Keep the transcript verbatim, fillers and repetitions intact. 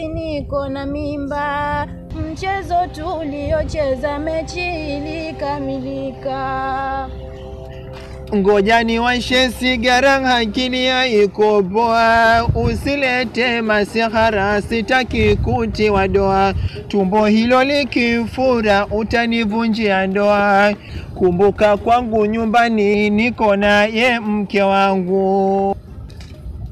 basi niko na mimba. Mchezo tuliocheza mechi ilikamilika. Ngoja niwashe sigara hakili haiko poa, usilete masihara sitaki kutiwa doa, tumbo hilo likifura utanivunjia ndoa, kumbuka kwangu nyumbani niko na ye mke wangu.